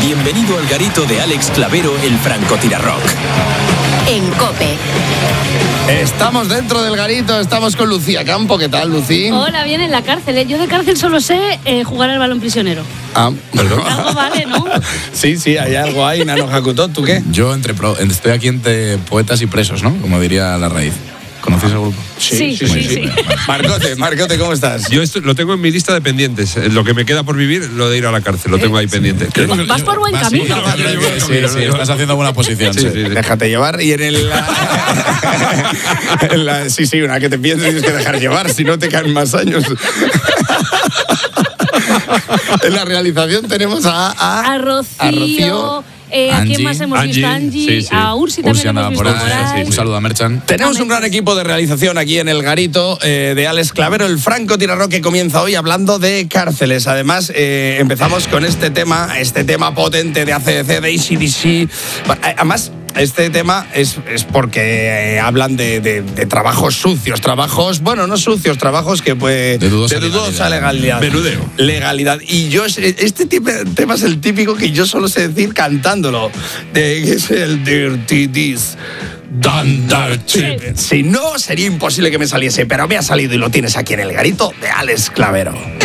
Bienvenido al garito de Alex Clavero, el francotirarrock. En COPE. Estamos dentro del garito, estamos con Lucía Campo. ¿Qué tal, Lucí? Hola, bien en la cárcel. Yo de cárcel solo sé jugar al balón prisionero. Perdón. Algo vale, ¿no? Sí, hay algo ahí, Nano Hakuto. ¿Tú qué? Yo estoy aquí entre poetas y presos, ¿no? Como diría La Raíz. ¿Conocéis el grupo? Sí. Marcote, ¿cómo estás? Yo lo tengo en mi lista de pendientes. Lo que me queda por vivir, lo de ir a la cárcel, lo tengo ahí pendiente. Vas por buen camino. Sí, estás haciendo buena posición. Sí. Déjate llevar y una que te piensas tienes que dejar llevar, si no te caen más años. En la realización tenemos a Rocío. ¿A quién más hemos visto? Angie. Sí. A Ursi también hemos visto por ahí. Un saludo a Merchan. Tenemos un gran equipo de realización aquí en el garito de Alex Clavero, el francotirarrock, que comienza hoy hablando de cárceles. Además, empezamos con este tema potente de AC/DC, de AC/DC. Además, este tema es porque hablan de trabajos sucios, trabajos que de dudosa legalidad. Menudeo. Legalidad. Y yo, este tema es el típico que yo solo sé decir cantándolo, que es el Dirty This. Si no, sería imposible que me saliese, pero me ha salido y lo tienes aquí en el garito de Alex Clavero.